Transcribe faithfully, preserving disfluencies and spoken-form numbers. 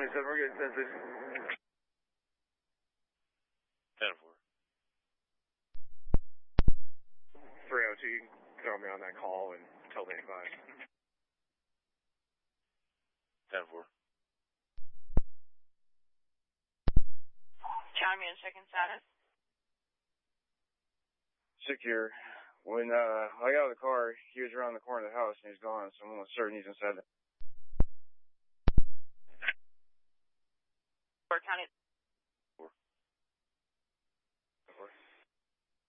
seven, we're getting ten six. ten four. three oh two, you can throw me on that call and tell me anybody. ten four. Chime in, second status. Secure. When uh, I got out of the car, he was around the corner of the house and he's gone, so I'm almost certain he's inside the... County